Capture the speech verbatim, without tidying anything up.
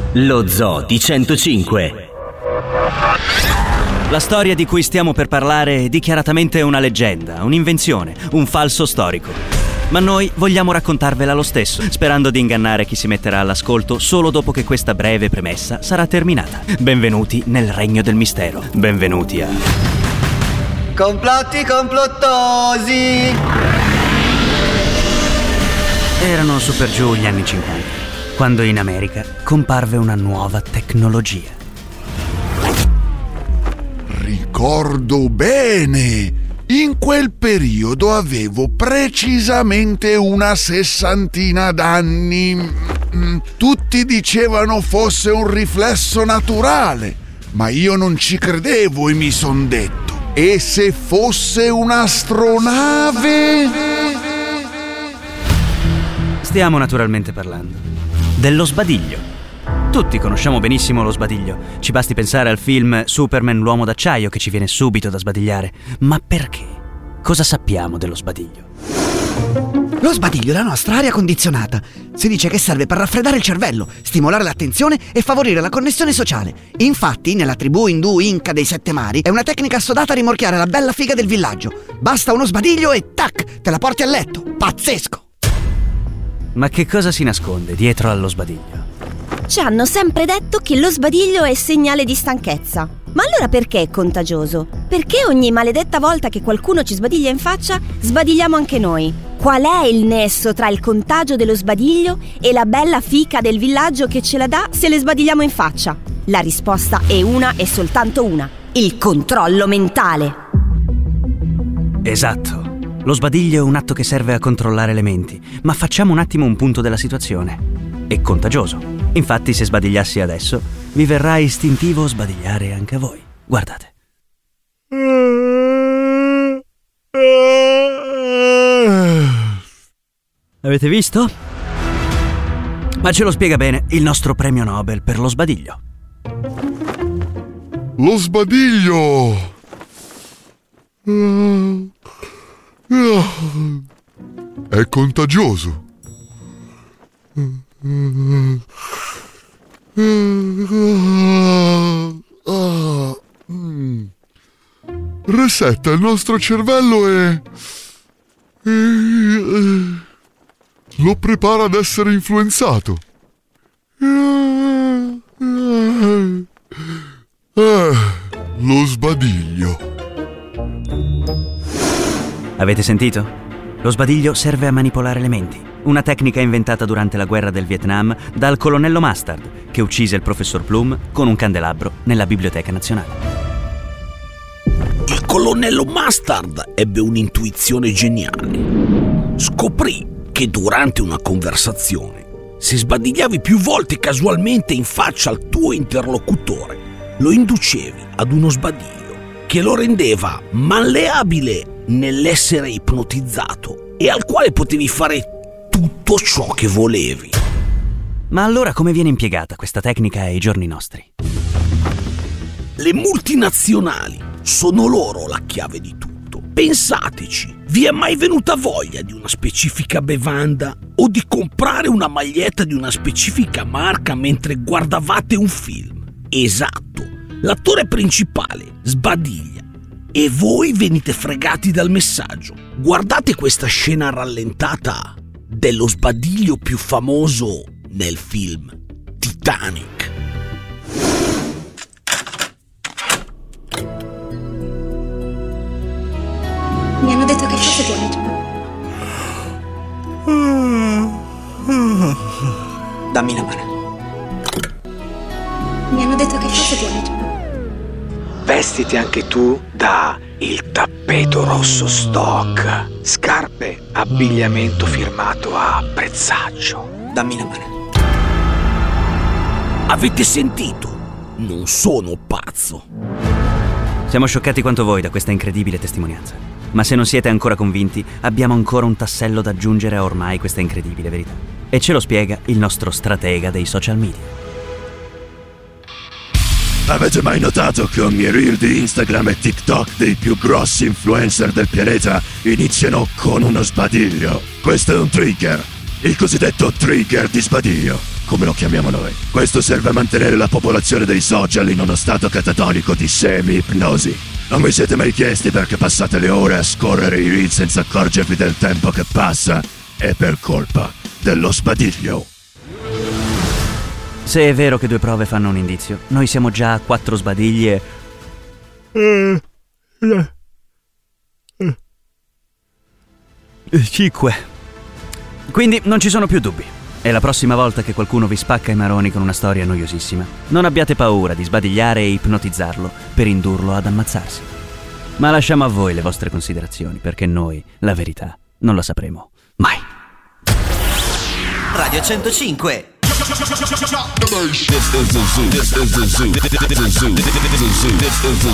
Lo Zoo di centocinque. La storia di cui stiamo per parlare è dichiaratamente una leggenda, un'invenzione, un falso storico. Ma noi vogliamo raccontarvela lo stesso, sperando di ingannare chi si metterà all'ascolto solo dopo che questa breve premessa sarà terminata. Benvenuti nel regno del mistero. Benvenuti a... Complotti complottosi! Erano su per giù gli anni cinquanta, quando in America comparve una nuova tecnologia. Ricordo bene! In quel periodo avevo precisamente una sessantina d'anni. Tutti dicevano fosse un riflesso naturale, ma io non ci credevo e mi son detto: e se fosse un'astronave? Stiamo naturalmente parlando dello sbadiglio. Tutti conosciamo benissimo lo sbadiglio. Ci basti pensare al film Superman l'uomo d'acciaio che ci viene subito da sbadigliare. Ma perché? Cosa sappiamo dello sbadiglio? Lo sbadiglio è la nostra aria condizionata. Si dice che serve per raffreddare il cervello, stimolare l'attenzione e favorire la connessione sociale. Infatti, nella tribù indù inca dei sette mari, è una tecnica assodata a rimorchiare la bella figa del villaggio. Basta uno sbadiglio e tac, te la porti a letto. Pazzesco! Ma che cosa si nasconde dietro allo sbadiglio? Ci hanno sempre detto che lo sbadiglio è segnale di stanchezza. Ma allora perché è contagioso? Perché ogni maledetta volta che qualcuno ci sbadiglia in faccia, sbadigliamo anche noi? Qual è il nesso tra il contagio dello sbadiglio e la bella fica del villaggio che ce la dà se le sbadigliamo in faccia? La risposta è una e soltanto una: il controllo mentale. Esatto. Lo sbadiglio è un atto che serve a controllare le menti. Ma facciamo un attimo un punto della situazione. È contagioso. Infatti, se sbadigliassi adesso, vi verrà istintivo sbadigliare anche a voi. Guardate. Avete visto? Ma ce lo spiega bene il nostro premio Nobel per lo sbadiglio. Lo sbadiglio! È contagioso. Resetta il nostro cervello e... e... lo prepara ad essere influenzato. Eh, lo sbadiglio. Avete sentito? Lo sbadiglio serve a manipolare le menti. Una tecnica inventata durante la guerra del Vietnam dal colonnello Mustard, che uccise il professor Plum con un candelabro nella Biblioteca Nazionale. Il colonnello Mustard ebbe un'intuizione geniale. Scoprì che durante una conversazione, se sbadigliavi più volte casualmente in faccia al tuo interlocutore, lo inducevi ad uno sbadiglio che lo rendeva malleabile nell'essere ipnotizzato e al quale potevi fare tutto ciò che volevi. Ma allora come viene impiegata questa tecnica ai giorni nostri? Le multinazionali sono loro la chiave di tutto. Pensateci, vi è mai venuta voglia di una specifica bevanda o di comprare una maglietta di una specifica marca mentre guardavate un film? Esatto, l'attore principale sbadiglia e voi venite fregati dal messaggio. Guardate questa scena rallentata dello sbadiglio più famoso nel film Titanic. Mi hanno detto che fosse pianeta. Dammi la mano. Mi hanno detto che fosse pianeta. Vestiti anche tu da Il Tappeto Rosso Stock. Scarpe, abbigliamento firmato a prezzaccio. Dammi la mano. Avete sentito? Non sono pazzo. Siamo scioccati quanto voi da questa incredibile testimonianza. Ma se non siete ancora convinti, abbiamo ancora un tassello da aggiungere a ormai questa incredibile verità. E ce lo spiega il nostro stratega dei social media. Avete mai notato che ogni reel di Instagram e TikTok dei più grossi influencer del pianeta iniziano con uno sbadiglio? Questo è un trigger, il cosiddetto trigger di sbadiglio. come lo chiamiamo noi. Questo serve a mantenere la popolazione dei social in uno stato catatonico di semi-ipnosi. Non vi siete mai chiesti perché passate le ore a scorrere i reel senza accorgervi del tempo che passa? È per colpa dello sbadiglio. Se è vero che due prove fanno un indizio, noi siamo già a quattro sbadigli e... Cinque. Quindi non ci sono più dubbi. E la prossima volta che qualcuno vi spacca i maroni con una storia noiosissima, non abbiate paura di sbadigliare e ipnotizzarlo per indurlo ad ammazzarsi. Ma lasciamo a voi le vostre considerazioni, perché noi la verità non la sapremo mai. Radio centocinque. This is the zoo. This is the zoo. This is the zoo. This is the zoo.